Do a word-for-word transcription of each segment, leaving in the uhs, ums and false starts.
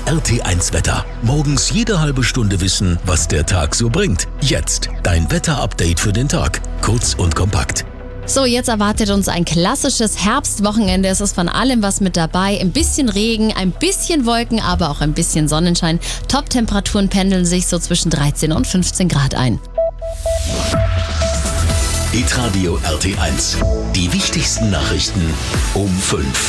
R T eins Wetter. Morgens jede halbe Stunde wissen, was der Tag so bringt. Jetzt dein Wetterupdate für den Tag. Kurz und kompakt. So, jetzt erwartet uns ein klassisches Herbstwochenende. Es ist von allem was mit dabei. Ein bisschen Regen, ein bisschen Wolken, aber auch ein bisschen Sonnenschein. Top-Temperaturen pendeln sich so zwischen dreizehn und fünfzehn Grad ein. Hitradio R T eins. Die wichtigsten Nachrichten um fünf.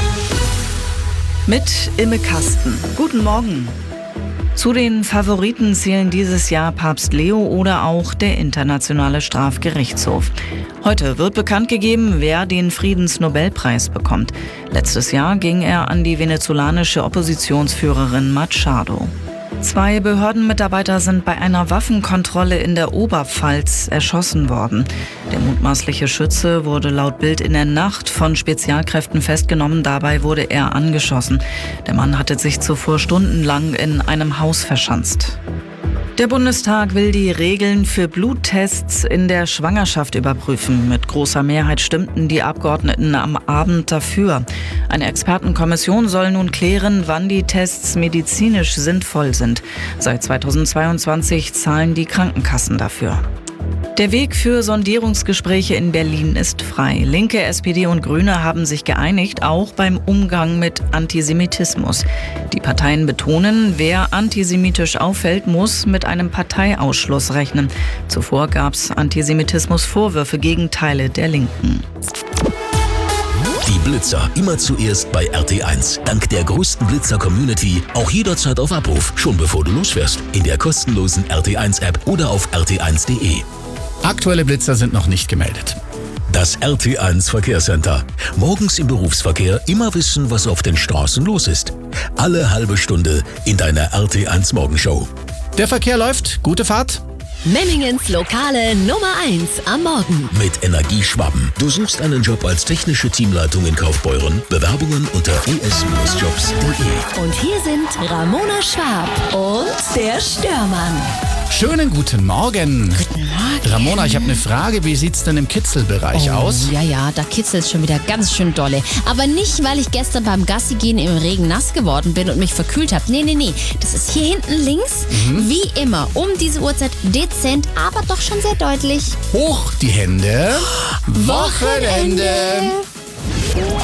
Mit Imme Kasten. Guten Morgen. Zu den Favoriten zählen dieses Jahr Papst Leo oder auch der Internationale Strafgerichtshof. Heute wird bekannt gegeben, wer den Friedensnobelpreis bekommt. Letztes Jahr ging er an die venezolanische Oppositionsführerin Machado. Zwei Behördenmitarbeiter sind bei einer Waffenkontrolle in der Oberpfalz erschossen worden. Der mutmaßliche Schütze wurde laut Bild in der Nacht von Spezialkräften festgenommen. Dabei wurde er angeschossen. Der Mann hatte sich zuvor stundenlang in einem Haus verschanzt. Der Bundestag will die Regeln für Bluttests in der Schwangerschaft überprüfen. Mit großer Mehrheit stimmten die Abgeordneten am Abend dafür. Eine Expertenkommission soll nun klären, wann die Tests medizinisch sinnvoll sind. Seit zweitausendzweiundzwanzig zahlen die Krankenkassen dafür. Der Weg für Sondierungsgespräche in Berlin ist frei. Linke, S P D und Grüne haben sich geeinigt, auch beim Umgang mit Antisemitismus. Die Parteien betonen, wer antisemitisch auffällt, muss mit einem Parteiausschluss rechnen. Zuvor gab es Antisemitismusvorwürfe gegen Teile der Linken. Die Blitzer immer zuerst bei R T eins. Dank der größten Blitzer-Community auch jederzeit auf Abruf, schon bevor du losfährst. In der kostenlosen R T eins App oder auf r t eins punkt d e. Aktuelle Blitzer sind noch nicht gemeldet. Das R T eins Verkehrscenter. Morgens im Berufsverkehr immer wissen, was auf den Straßen los ist. Alle halbe Stunde in deiner R T eins Morgenshow. Der Verkehr läuft. Gute Fahrt. Memmingens Lokale Nummer eins am Morgen. Mit Energieschwaben. Du suchst einen Job als technische Teamleitung in Kaufbeuren. Bewerbungen unter e s jobs punkt d e. Und hier sind Ramona Schwab und der Störmann. Schönen guten Morgen. Guten Morgen. Ramona, ich habe eine Frage. Wie sieht's denn im Kitzelbereich oh, aus? Ja, ja, da kitzelt es schon wieder ganz schön dolle. Aber nicht, weil ich gestern beim Gassigehen im Regen nass geworden bin und mich verkühlt habe. Nee, nee, nee. Das ist hier hinten links, mhm. wie immer, um diese Uhrzeit dezent, aber doch schon sehr deutlich. Hoch die Hände. Wochenende.